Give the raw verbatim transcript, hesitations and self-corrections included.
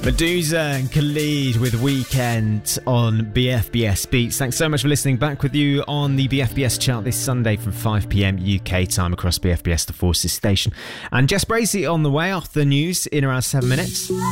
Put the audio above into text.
Medusa and Khalid with Weekend on B F B S Beats. Thanks so much for listening. Back with you on the B F B S chart this Sunday from five p.m. U K time across B F B S, the Forces station. And Jess Bracey on the way off the news in around seven minutes.